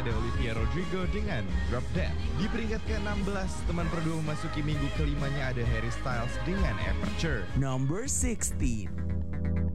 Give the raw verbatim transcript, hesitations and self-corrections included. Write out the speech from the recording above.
ada Olivia Rodrigo dengan Drop Dead. Di peringkat ke enam belas, teman berdua memasuki minggu kelimanya ada Harry Styles dengan Aperture. Number sixteen.